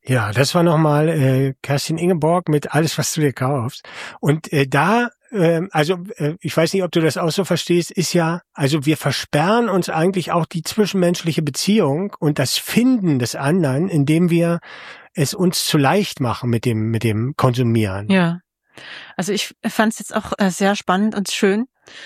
Ja, das war nochmal Kerstin Ingeborg mit Alles, was du dir kaufst. Und ich weiß nicht, ob du das auch so verstehst, ist ja, also wir versperren uns eigentlich auch die zwischenmenschliche Beziehung und das Finden des anderen, indem wir es uns zu leicht machen mit dem Konsumieren. Ja, also ich fand es jetzt auch sehr spannend und schön.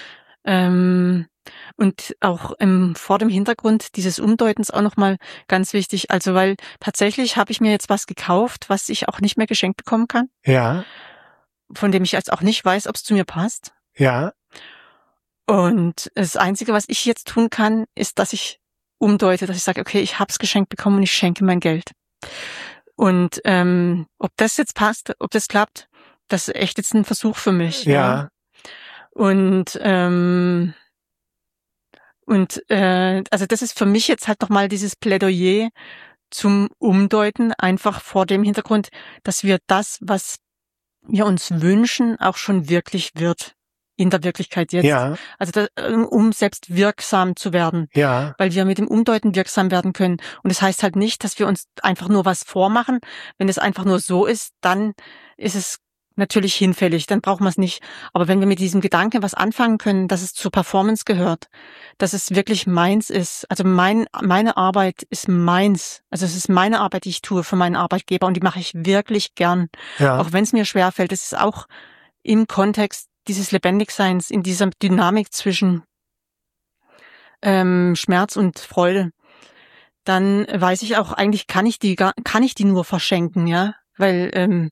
Und auch vor dem Hintergrund dieses Umdeutens auch nochmal ganz wichtig. Also weil tatsächlich habe ich mir jetzt was gekauft, was ich auch nicht mehr geschenkt bekommen kann. Ja. Von dem ich jetzt auch nicht weiß, ob es zu mir passt. Ja. Und das Einzige, was ich jetzt tun kann, ist, dass ich umdeute, dass ich sage, okay, ich habe es geschenkt bekommen und ich schenke mein Geld. Und ob das jetzt passt, ob das klappt, das ist echt jetzt ein Versuch für mich. Ja. Und also das ist für mich jetzt halt nochmal dieses Plädoyer zum Umdeuten, einfach vor dem Hintergrund, dass wir das, was wir uns wünschen, auch schon wirklich wird in der Wirklichkeit jetzt. Ja. Also um selbst wirksam zu werden. Ja. Weil wir mit dem Umdeuten wirksam werden können. Und das heißt halt nicht, dass wir uns einfach nur was vormachen. Wenn es einfach nur so ist, dann ist es natürlich hinfällig, dann brauchen wir es nicht. Aber wenn wir mit diesem Gedanken was anfangen können, dass es zur Performance gehört, dass es wirklich meins ist, also meine Arbeit ist meins, also es ist meine Arbeit, die ich tue für meinen Arbeitgeber und die mache ich wirklich gern. Ja. Auch wenn es mir schwerfällt, es ist auch im Kontext dieses Lebendigseins, in dieser Dynamik zwischen Schmerz und Freude, dann weiß ich auch, eigentlich kann ich die nur verschenken, ja, weil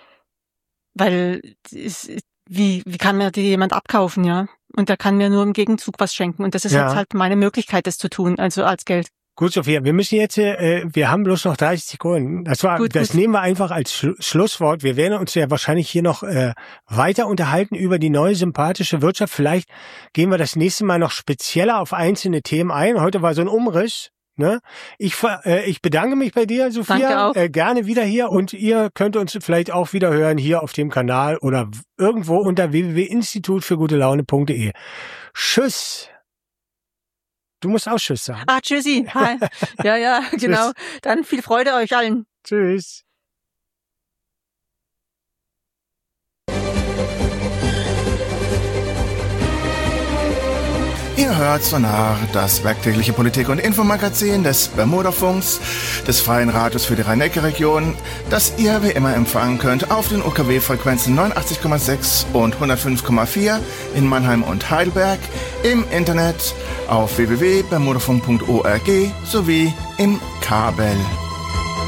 wie kann mir die jemand abkaufen, ja? Und der kann mir nur im Gegenzug was schenken. Und das ist jetzt halt meine Möglichkeit, das zu tun, also als Geld. Gut, Sophia, wir müssen jetzt, wir haben bloß noch 30 Sekunden. Das nehmen wir einfach als Schlusswort. Wir werden uns ja wahrscheinlich hier noch weiter unterhalten über die neue sympathische Wirtschaft. Vielleicht gehen wir das nächste Mal noch spezieller auf einzelne Themen ein. Heute war so ein Umriss. Ne? Ich bedanke mich bei dir, Sophia. Danke auch. Gerne wieder hier und ihr könnt uns vielleicht auch wieder hören hier auf dem Kanal oder irgendwo unter www.institutfürgutelaune.de. Tschüss. Du musst auch Tschüss sagen. Tschüssi. Hi. Ja, genau. Dann viel Freude euch allen. Tschüss. Ihr hört Sonar, das werktägliche Politik- und Infomagazin des Bermudafunks, des Freien Radios für die Rhein-Neckar-Region, das ihr wie immer empfangen könnt auf den UKW-Frequenzen 89,6 und 105,4 in Mannheim und Heidelberg, im Internet auf www.bermudafunk.org sowie im Kabel.